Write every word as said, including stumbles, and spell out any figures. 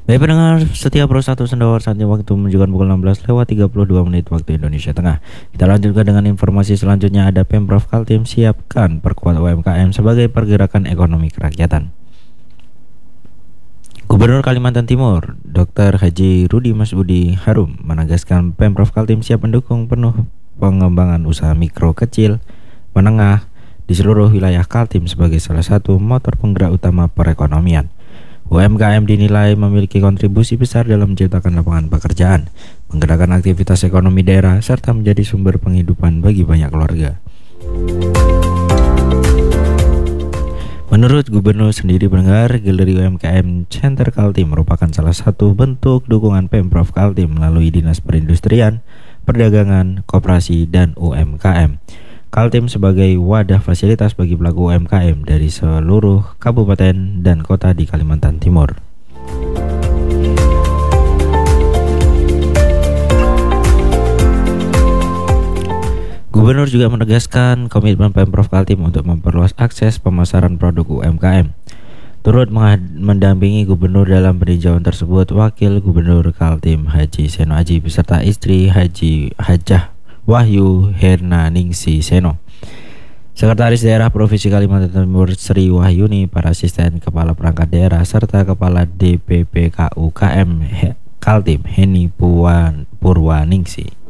Baik pendengar, setiap Pro satu Sendawar saatnya waktu menunjukkan pukul enam belas lewat tiga puluh dua menit waktu Indonesia Tengah. Kita lanjutkan dengan informasi selanjutnya. Ada Pemprov Kaltim siapkan perkuat U M K M sebagai pergerakan ekonomi kerakyatan. Gubernur Kalimantan Timur, doktor Haji Rudi Masudi Harum menegaskan Pemprov Kaltim siap mendukung penuh pengembangan usaha mikro, kecil, menengah di seluruh wilayah Kaltim sebagai salah satu motor penggerak utama perekonomian. U M K M dinilai memiliki kontribusi besar dalam menciptakan lapangan pekerjaan, menggerakkan aktivitas ekonomi daerah, serta menjadi sumber penghidupan bagi banyak keluarga. Menurut Gubernur sendiri pendengar, Galeri U M K M Center Kaltim merupakan salah satu bentuk dukungan Pemprov Kaltim melalui Dinas Perindustrian, Perdagangan, Koperasi, dan U M K M. Kaltim sebagai wadah fasilitas bagi pelaku U M K M dari seluruh kabupaten dan kota di Kalimantan Timur. Gubernur juga menegaskan komitmen Pemprov Kaltim untuk memperluas akses pemasaran produk U M K M. Turut mendampingi Gubernur dalam peninjauan tersebut Wakil Gubernur Kaltim Haji Seno Aji beserta istri Haji Hajah Wahyu Herna Ningsi Seno, Sekretaris Daerah Provinsi Kalimantan Timur Sri Wahyuni, para asisten kepala perangkat daerah serta kepala D P P K U K M Kaltim Heni Puan Purwaningsi.